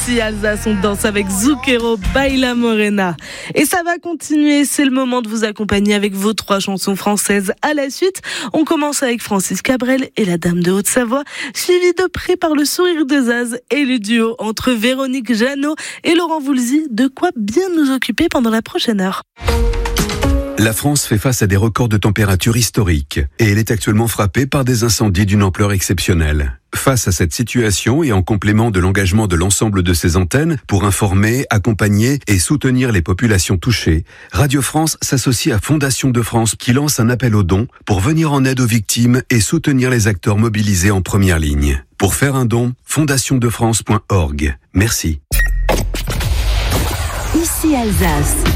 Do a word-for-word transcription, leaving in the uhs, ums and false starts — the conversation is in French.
Ici Alsace, on danse avec Zucchero, Baila Morena. Et ça va continuer, c'est le moment de vous accompagner avec vos trois chansons françaises à la suite. On commence avec Francis Cabrel et la Dame de Haute-Savoie, suivi de près par le sourire de Zaz et le duo entre Véronique Jeannot et Laurent Voulzy. De quoi bien nous occuper pendant la prochaine heure. La France fait face à des records de température historiques et elle est actuellement frappée par des incendies d'une ampleur exceptionnelle. Face à cette situation et en complément de l'engagement de l'ensemble de ses antennes pour informer, accompagner et soutenir les populations touchées, Radio France s'associe à Fondation de France qui lance un appel aux dons pour venir en aide aux victimes et soutenir les acteurs mobilisés en première ligne. Pour faire un don, fondation de france point org. Merci. Ici Alsace.